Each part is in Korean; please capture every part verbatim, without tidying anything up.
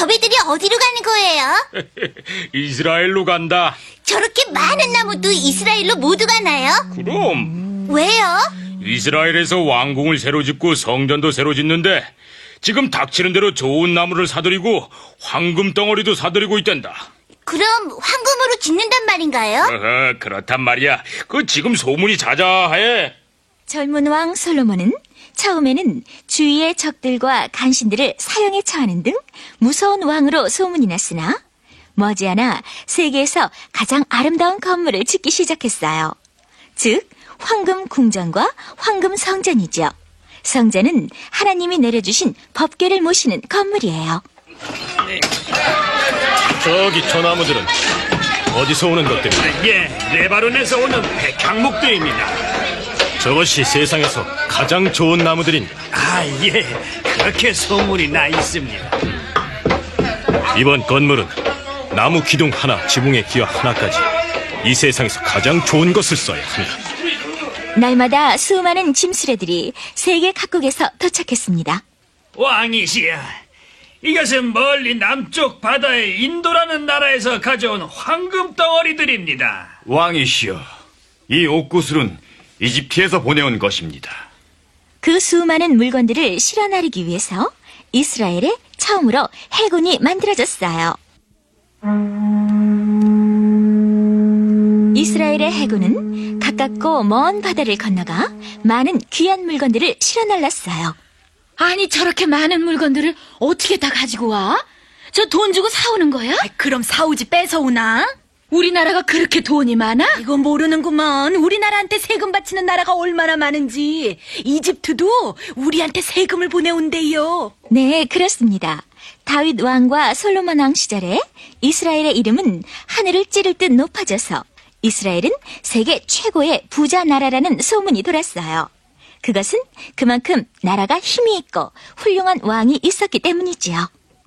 저배들이 어디로 가는 거예요? 이스라엘로 간다. 저렇게 많은 나무도 이스라엘로 모두 가나요? 그럼. 왜요? 이스라엘에서 왕궁을 새로 짓고 성전도 새로 짓는데 지금 닥치는 대로 좋은 나무를 사들이고 황금 덩어리도 사들이고 있단다. 그럼 황금으로 짓는단 말인가요? 어허, 그렇단 말이야. 그 지금 소문이 자자해. 젊은 왕 솔로몬은 처음에는 주위의 적들과 간신들을 사형에 처하는 등 무서운 왕으로 소문이 났으나 머지않아 세계에서 가장 아름다운 건물을 짓기 시작했어요. 즉 황금 궁전과 황금 성전이죠. 성전은 하나님이 내려주신 법궤를 모시는 건물이에요. 저기 저 나무들은 어디서 오는 것들입니까? 예, 레바논에서 오는 백향목들입니다. 저것이 세상에서 가장 좋은 나무들입니다. 아, 예, 그렇게 소문이 나 있습니다. 이번 건물은 나무 기둥 하나, 지붕의 기와 하나까지 이 세상에서 가장 좋은 것을 써야 합니다. 날마다 수많은 짐수레들이 세계 각국에서 도착했습니다. 왕이시여, 이것은 멀리 남쪽 바다의 인도라는 나라에서 가져온 황금 덩어리들입니다. 왕이시여, 이 옥구슬은 이집트에서 보내온 것입니다. 그 수많은 물건들을 실어나르기 위해서 이스라엘에 처음으로 해군이 만들어졌어요. 이스라엘의 해군은 가깝고 먼 바다를 건너가 많은 귀한 물건들을 실어날랐어요. 아니 저렇게 많은 물건들을 어떻게 다 가지고 와? 저 돈 주고 사오는 거야? 아이, 그럼 사오지 뺏어오나? 우리나라가 그렇게 돈이 많아? 이거 모르는구먼. 우리나라한테 세금 바치는 나라가 얼마나 많은지. 이집트도 우리한테 세금을 보내온대요. 네, 그렇습니다. 다윗 왕과 솔로몬 왕 시절에 이스라엘의 이름은 하늘을 찌를 듯 높아져서 이스라엘은 세계 최고의 부자 나라라는 소문이 돌았어요. 그것은 그만큼 나라가 힘이 있고 훌륭한 왕이 있었기 때문이지요.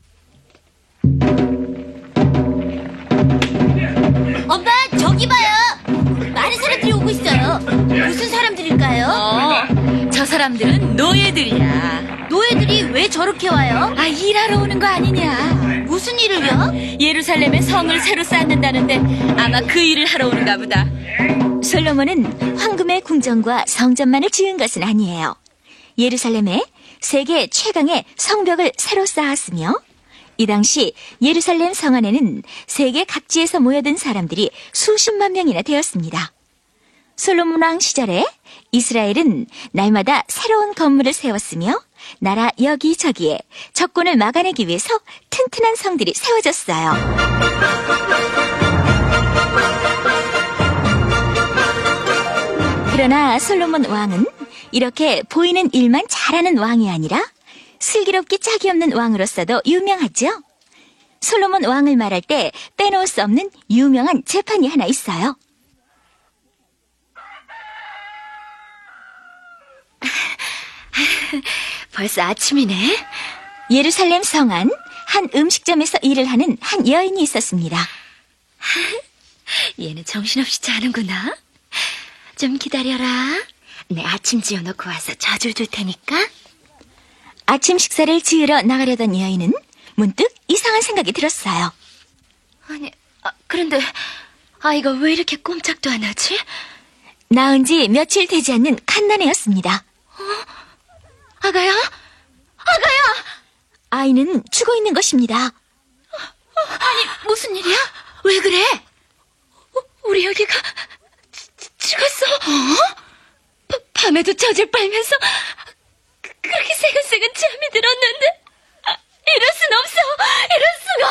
엄마, 저기 봐요. 많은 사람들이 오고 있어요. 무슨 사람들일까요? 어, 저 사람들은 노예들이야. 노예들이 왜 저렇게 와요? 아, 일하러 오는 거 아니냐? 무슨 일을요? 예루살렘에 성을 새로 쌓는다는데 아마 그 일을 하러 오는가 보다. 솔로몬은 황금의 궁전과 성전만을 지은 것은 아니에요. 예루살렘에 세계 최강의 성벽을 새로 쌓았으며 이 당시 예루살렘 성 안에는 세계 각지에서 모여든 사람들이 수십만 명이나 되었습니다. 솔로몬 왕 시절에 이스라엘은 날마다 새로운 건물을 세웠으며 나라 여기저기에 적군을 막아내기 위해서 튼튼한 성들이 세워졌어요. 그러나 솔로몬 왕은 이렇게 보이는 일만 잘하는 왕이 아니라 슬기롭기 짝이 없는 왕으로서도 유명하죠. 솔로몬 왕을 말할 때 빼놓을 수 없는 유명한 재판이 하나 있어요. 벌써 아침이네. 예루살렘 성안 한 음식점에서 일을 하는 한 여인이 있었습니다. 얘는 정신없이 자는구나. 좀 기다려라. 내 아침 지어놓고 와서 젖을 줄 테니까. 아침 식사를 지으러 나가려던 여인은 문득 이상한 생각이 들었어요. 아니, 아, 그런데 아이가 왜 이렇게 꼼짝도 안 하지? 낳은 지 며칠 되지 않는 갓난애였습니다. 어? 아가야? 아가야! 아이는 죽어 있는 것입니다. 아니, 무슨 일이야? 왜 그래? 우리 여기가 죽었어? 어? 바, 밤에도 젖을 빨면서 그, 그렇게 새근새근 잠이 들었는데 아, 이럴 순 없어. 이럴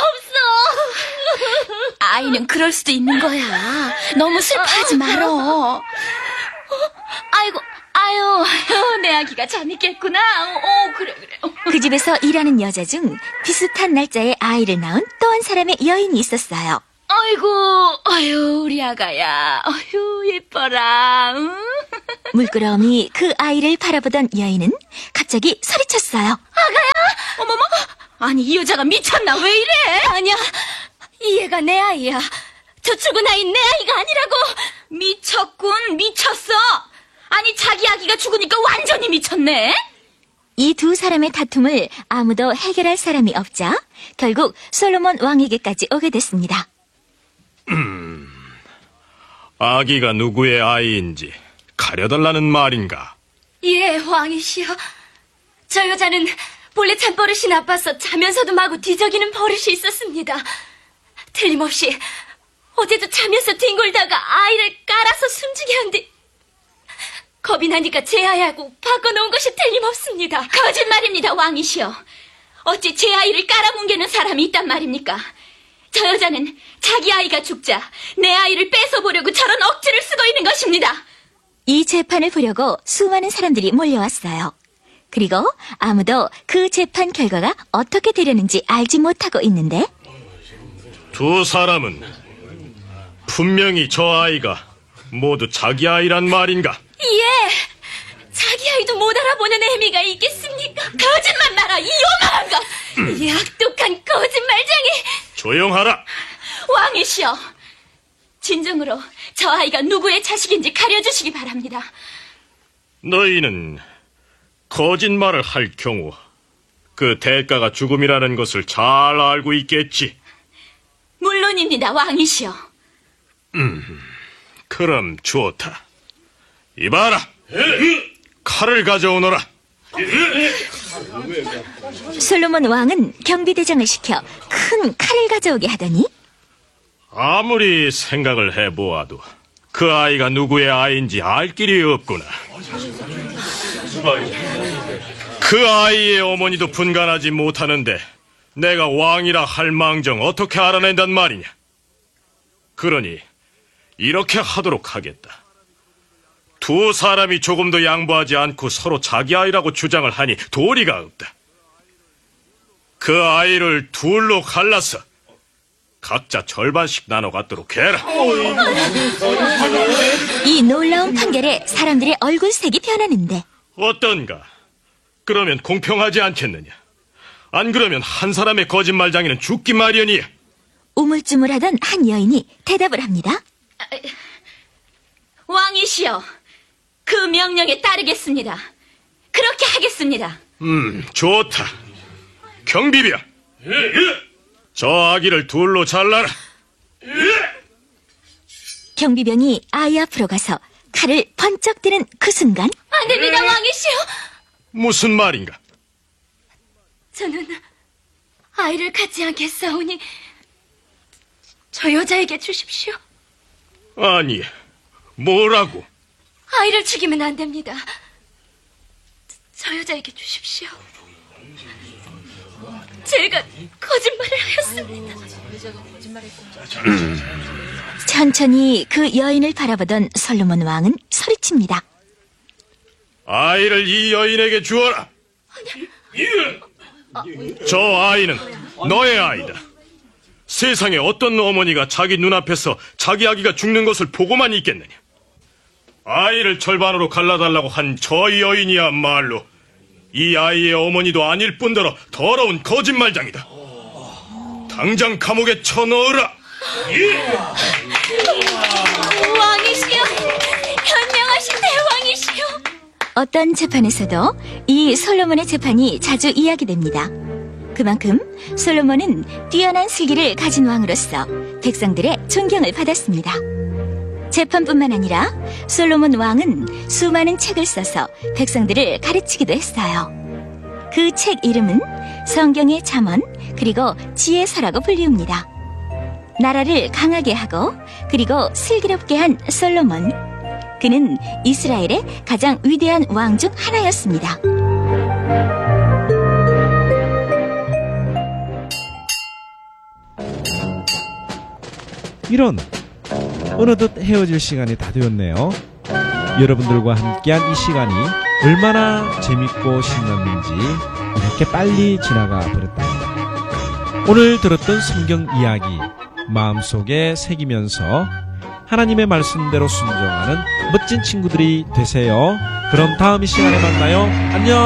수가 없어. 아이는 그럴 수도 있는 거야. 너무 슬퍼하지 말어. 어, 아이고, 아유, 내 아기가 잠이 깼구나. 어, 그래, 그래. 그 집에서 일하는 여자 중 비슷한 날짜에 아이를 낳은 또 한 사람의 여인이 있었어요. 아이고, 아유, 우리 아가야. 아유, 예뻐라. 응? 물끄러미 그 아이를 바라보던 여인은 갑자기 소리쳤어요. 아가야? 어머머, 아니 이 여자가 미쳤나? 왜 이래? 아니야, 이 애가 내 아이야. 저 죽은 아이 내 아이가 아니라고. 미쳤군, 미쳤어. 아니 자기 아기가 죽으니까 완전히 미쳤네. 이 두 사람의 다툼을 아무도 해결할 사람이 없자 결국 솔로몬 왕에게까지 오게 됐습니다. 아기가 누구의 아이인지 가려달라는 말인가? 예, 왕이시여. 저 여자는 본래 잠버릇이 나빠서 자면서도 마구 뒤적이는 버릇이 있었습니다. 틀림없이 어제도 자면서 뒹굴다가 아이를 깔아서 숨지게 한 뒤 겁이 나니까 제 아이하고 바꿔놓은 것이 틀림없습니다. 거짓말입니다, 왕이시여. 어찌 제 아이를 깔아뭉개는 사람이 있단 말입니까? 저 여자는 자기 아이가 죽자 내 아이를 뺏어보려고 저런 억지를 쓰고 있는 것입니다. 이 재판을 보려고 수많은 사람들이 몰려왔어요. 그리고 아무도 그 재판 결과가 어떻게 되려는지 알지 못하고 있는데 두 사람은 분명히 저 아이가 모두 자기 아이란 말인가? 예, 자기 아이도 못 알아보는 애미가 있겠습니까? 거짓말 마라, 이 요망한 것! 이 악독한 거짓말쟁이! 조용하라! 왕이시여, 진정으로 저 아이가 누구의 자식인지 가려주시기 바랍니다. 너희는 거짓말을 할 경우 그 대가가 죽음이라는 것을 잘 알고 있겠지. 물론입니다, 왕이시여. 음, 그럼 좋다. 이봐라, 칼을 가져오너라. 솔로몬 왕은 경비대장을 시켜 큰 칼을 가져오게 하더니 아무리 생각을 해보아도 그 아이가 누구의 아이인지 알 길이 없구나. 그 아이의 어머니도 분간하지 못하는데 내가 왕이라 할 망정 어떻게 알아낸단 말이냐. 그러니 이렇게 하도록 하겠다. 두 사람이 조금도 양보하지 않고 서로 자기 아이라고 주장을 하니 도리가 없다. 그 아이를 둘로 갈라서 각자 절반씩 나눠 갖도록 해라. 이 놀라운 판결에 사람들의 얼굴색이 변하는데 어떤가? 그러면 공평하지 않겠느냐? 안 그러면 한 사람의 거짓말장애는 죽기 마련이야. 우물쭈물하던 한 여인이 대답을 합니다. 왕이시여, 그 명령에 따르겠습니다. 그렇게 하겠습니다. 음, 좋다. 경비병, 저 아기를 둘로 잘라라. 경비병이 아이 앞으로 가서 칼을 번쩍 드는 그 순간 안 됩니다, 왕이시여. 무슨 말인가? 저는 아이를 갖지 않겠사오니 저 여자에게 주십시오. 아니, 뭐라고? 아이를 죽이면 안 됩니다. 저 여자에게 주십시오. 제가 거짓말을 하였습니다. 천천히 그 여인을 바라보던 솔로몬 왕은 소리칩니다. 아이를 이 여인에게 주어라. 저 아이는 너의 아이다. 세상에 어떤 어머니가 자기 눈앞에서 자기 아기가 죽는 것을 보고만 있겠느냐. 아이를 절반으로 갈라달라고 한 저 여인이야말로 이 아이의 어머니도 아닐 뿐더러 더러운 거짓말장이다. 당장 감옥에 쳐넣으라. 왕이시여, 현명하신 대왕이시여. 어떤 재판에서도 이 솔로몬의 재판이 자주 이야기됩니다. 그만큼 솔로몬은 뛰어난 슬기를 가진 왕으로서 백성들의 존경을 받았습니다. 재판뿐만 아니라 솔로몬 왕은 수많은 책을 써서 백성들을 가르치기도 했어요. 그 책 이름은 성경의 잠언 그리고 지혜서라고 불리웁니다. 나라를 강하게 하고 그리고 슬기롭게 한 솔로몬. 그는 이스라엘의 가장 위대한 왕 중 하나였습니다. 이런, 어느덧 헤어질 시간이 다 되었네요. 여러분들과 함께한 이 시간이 얼마나 재밌고 신났는지 이렇게 빨리 지나가 버렸답니다. 오늘 들었던 성경 이야기 마음속에 새기면서 하나님의 말씀대로 순종하는 멋진 친구들이 되세요. 그럼 다음 이 시간에 만나요. 안녕.